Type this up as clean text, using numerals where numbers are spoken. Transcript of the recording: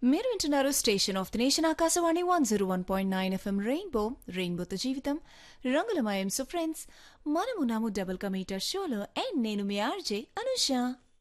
మీరు వింటున్నారు station of the nation Akashvani 101.9 FM రెయిన్బోతో జీవితం రంగులమయం. సో ఫ్రెండ్స్, మనమున్నాము డబుల్ కమీటర్ షోలో అండ్ నేను మీ ఆర్జే అనుష.